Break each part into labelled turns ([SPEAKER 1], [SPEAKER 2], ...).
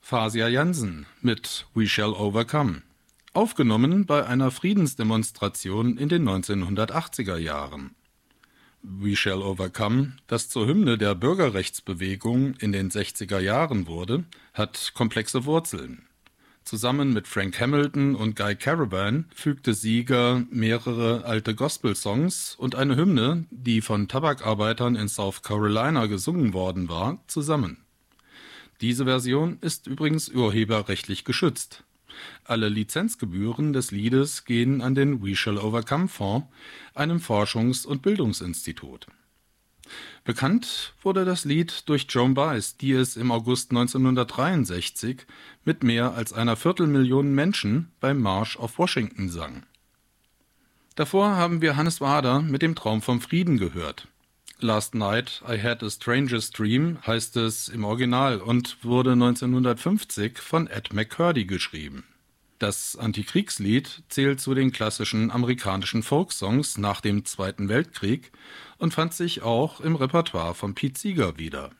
[SPEAKER 1] Fasia Jansen mit We Shall Overcome, aufgenommen bei einer Friedensdemonstration in den 1980er Jahren. We Shall Overcome, das zur Hymne der Bürgerrechtsbewegung in den 60er Jahren wurde, hat komplexe Wurzeln. Zusammen mit Frank Hamilton und Guy Caravan fügte Seeger mehrere alte Gospel-Songs und eine Hymne, die von Tabakarbeitern in South Carolina gesungen worden war, zusammen. Diese Version ist übrigens urheberrechtlich geschützt. Alle Lizenzgebühren des Liedes gehen an den We Shall Overcome Fonds, einem Forschungs- und Bildungsinstitut. Bekannt wurde das Lied durch Joan Baez, die es im August 1963 mit mehr als 250.000 Menschen beim March auf Washington sang. Davor haben wir Hannes Wader mit dem Traum vom Frieden gehört. Last Night I Had a Stranger's Dream heißt es im Original und wurde 1950 von Ed McCurdy geschrieben. Das Antikriegslied zählt zu den klassischen amerikanischen Folksongs nach dem Zweiten Weltkrieg und fand sich auch im Repertoire von Pete Seeger wieder.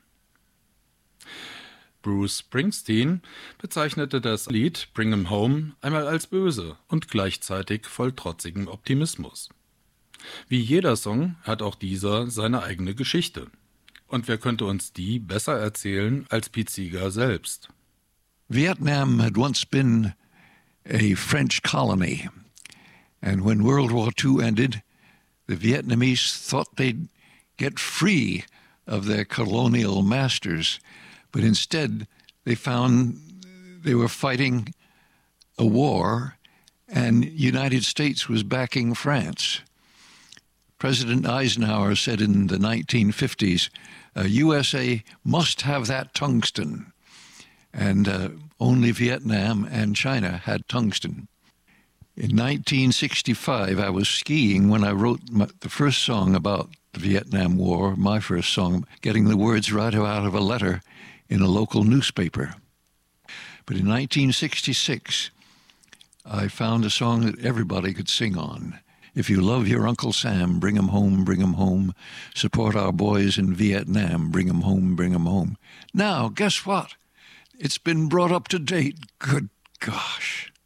[SPEAKER 1] Bruce Springsteen bezeichnete das Lied Bring 'Em Home einmal als böse und gleichzeitig voll trotzigem Optimismus. Wie jeder Song hat auch dieser seine eigene Geschichte. Und wer könnte uns die besser erzählen als Pete Seeger selbst?
[SPEAKER 2] Vietnam had once been a French colony, and when World War II ended, the Vietnamese thought they'd get free of their colonial masters, but instead they found they were fighting a war and United States was backing France. President Eisenhower said in the 1950s, USA must have that tungsten. And only Vietnam and China had tungsten. In 1965, I was skiing when I wrote the first song about the Vietnam War, my first song, getting the words right out of a letter in a local newspaper. But in 1966, I found a song that everybody could sing on. If you love your Uncle Sam, bring him home, bring him home. Support our boys in Vietnam, bring him home, bring him home. Now, guess what? It's been brought up to date. Good gosh.